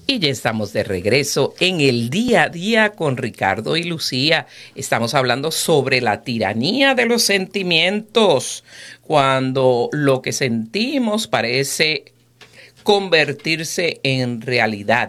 Y ya estamos de regreso en el día a día con Ricardo y Lucía. Estamos hablando sobre la tiranía de los sentimientos, cuando lo que sentimos parece convertirse en realidad.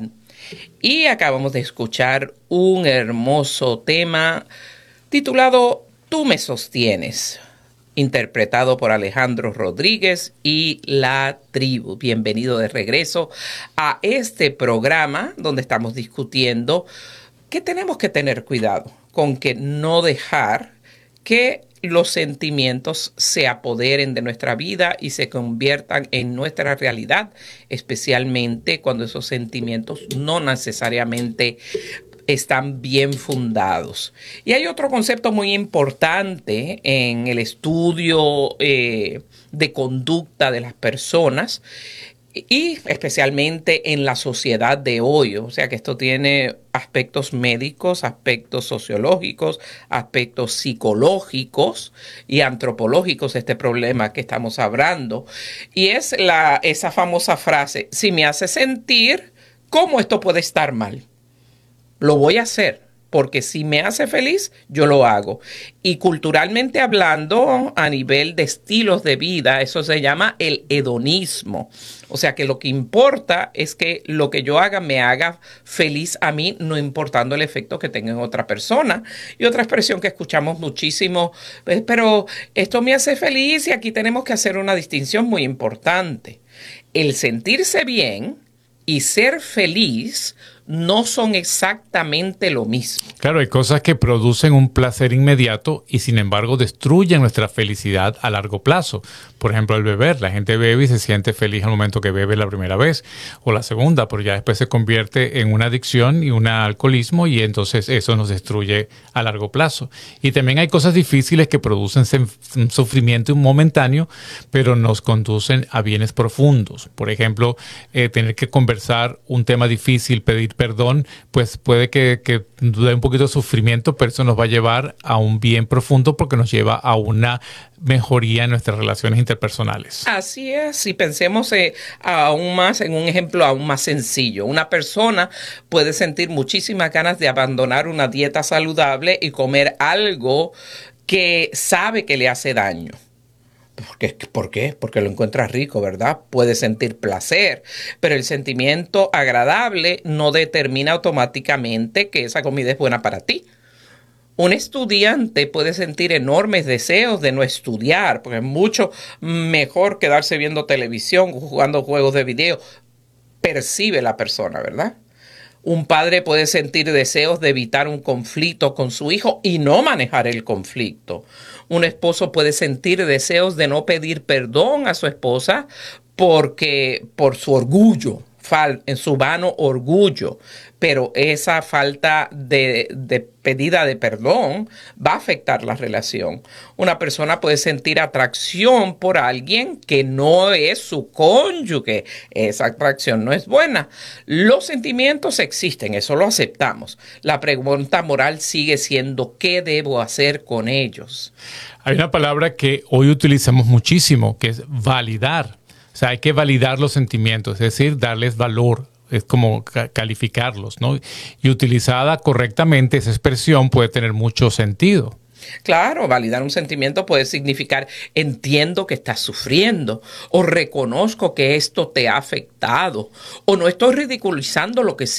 Y acabamos de escuchar un hermoso tema titulado Tú me sostienes, interpretado por Alejandro Rodríguez y La Tribu. Bienvenido de regreso a este programa donde estamos discutiendo que tenemos que tener cuidado con que no dejar que los sentimientos se apoderen de nuestra vida y se conviertan en nuestra realidad, especialmente cuando esos sentimientos no necesariamente están bien fundados. Y hay otro concepto muy importante en el estudio de conducta de las personas y especialmente en la sociedad de hoy. O sea que esto tiene aspectos médicos, aspectos sociológicos, aspectos psicológicos y antropológicos, este problema que estamos hablando. Y es esa famosa frase: si me hace sentir, ¿cómo esto puede estar mal? Lo voy a hacer, porque si me hace feliz, yo lo hago. Y culturalmente hablando, a nivel de estilos de vida, eso se llama el hedonismo. O sea que lo que importa es que lo que yo haga me haga feliz a mí, no importando el efecto que tenga en otra persona. Y otra expresión que escuchamos muchísimo, pero esto me hace feliz, y aquí tenemos que hacer una distinción muy importante. El sentirse bien y ser feliz no son exactamente lo mismo. Claro, hay cosas que producen un placer inmediato y sin embargo destruyen nuestra felicidad a largo plazo. Por ejemplo, el beber. La gente bebe y se siente feliz al momento que bebe la primera vez o la segunda, pero ya después se convierte en una adicción y un alcoholismo, y entonces eso nos destruye a largo plazo. Y también hay cosas difíciles que producen un sufrimiento momentáneo, pero nos conducen a bienes profundos. Por ejemplo, tener que conversar un tema difícil, pedir perdón, pues puede que dé un poquito de sufrimiento, pero eso nos va a llevar a un bien profundo porque nos lleva a una mejoría en nuestras relaciones interpersonales. Así es, y pensemos aún más en un ejemplo aún más sencillo. Una persona puede sentir muchísimas ganas de abandonar una dieta saludable y comer algo que sabe que le hace daño. ¿Por qué? Porque lo encuentra rico, ¿verdad? Puede sentir placer, pero el sentimiento agradable no determina automáticamente que esa comida es buena para ti. Un estudiante puede sentir enormes deseos de no estudiar, porque es mucho mejor quedarse viendo televisión, jugando juegos de video. Percibe la persona, ¿verdad? Un padre puede sentir deseos de evitar un conflicto con su hijo y no manejar el conflicto. Un esposo puede sentir deseos de no pedir perdón a su esposa por su orgullo, en su vano orgullo, pero esa falta de pedida de perdón va a afectar la relación. Una persona puede sentir atracción por alguien que no es su cónyuge. Esa atracción no es buena. Los sentimientos existen, eso lo aceptamos. La pregunta moral sigue siendo: ¿qué debo hacer con ellos? Hay una palabra que hoy utilizamos muchísimo, que es validar. O sea, hay que validar los sentimientos, es decir, darles valor, es como calificarlos, ¿no? Y utilizada correctamente, esa expresión puede tener mucho sentido. Claro, validar un sentimiento puede significar: entiendo que estás sufriendo, o reconozco que esto te ha afectado, o no estoy ridiculizando lo que